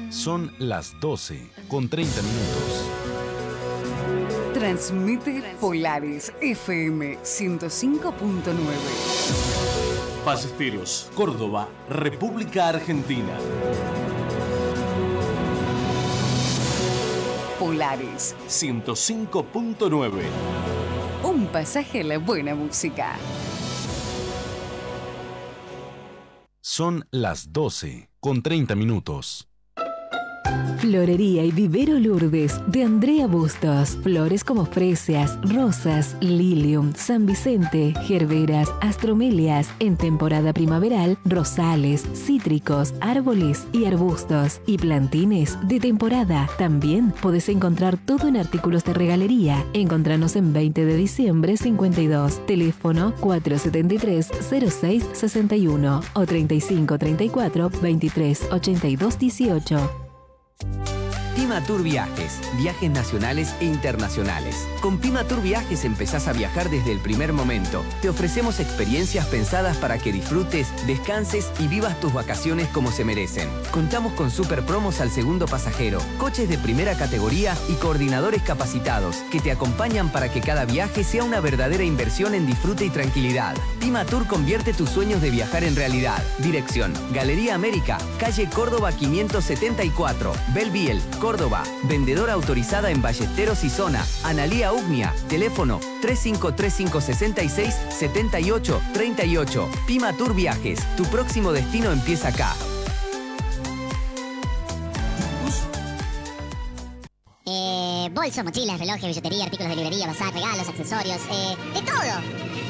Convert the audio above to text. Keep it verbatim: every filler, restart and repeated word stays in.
Son las doce con treinta minutos. Transmite Polaris F M ciento cinco punto nueve. Ballesteros, Córdoba, República Argentina. Polaris ciento cinco punto nueve. Un pasaje a la buena música. Son las doce con treinta minutos. Florería y Vivero Lourdes de Andrea Bustos. Flores como fresias, rosas, lilium, San Vicente, gerberas, astromelias. En temporada primaveral, rosales, cítricos, árboles y arbustos. Y plantines de temporada. También podés encontrar todo en artículos de regalería. Encontranos en veinte de diciembre cincuenta y dos. Teléfono cuatro siete tres cero seis seis uno o treinta y cinco treinta y cuatro veintitrés ochenta y dos dieciocho. Pimatur Viajes, viajes nacionales e internacionales. Con Pimatur Viajes empezás a viajar desde el primer momento. Te ofrecemos experiencias pensadas para que disfrutes, descanses y vivas tus vacaciones como se merecen. Contamos con super promos al segundo pasajero, coches de primera categoría y coordinadores capacitados que te acompañan para que cada viaje sea una verdadera inversión en disfrute y tranquilidad. Pimatur convierte tus sueños de viajar en realidad. Dirección: Galería América, calle Córdoba quinientos setenta y cuatro, Belviel, Córdoba. Vendedora autorizada en Ballesteros y Zona. Analía Ugnia. Teléfono tres cinco tres cinco seis seis siete ocho tres ocho. Pimatur Viajes. Tu próximo destino empieza acá. Eh, bolsos, mochilas, relojes, billetería, artículos de librería, bazar, regalos, accesorios, eh, de todo.